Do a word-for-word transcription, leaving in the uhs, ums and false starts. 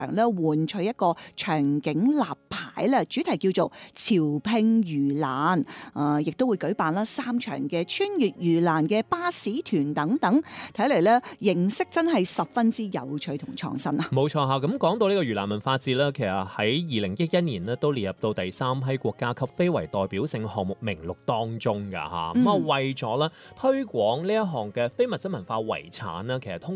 咧換取一個場景立牌咧，主題叫做潮拼盂蘭，誒亦都會舉辦啦三場嘅穿越盂蘭嘅巴士團等等，睇嚟咧形式真係十分之有趣同創新啊！ 冇錯嚇，咁講到呢個盂蘭文化節咧，其實喺二零一一年咧都列入到第三批國家級非遺代表性項目名錄當中㗎嚇，咁啊、嗯、為咗咧推廣呢一項嘅非物質文化遺產咧，其實通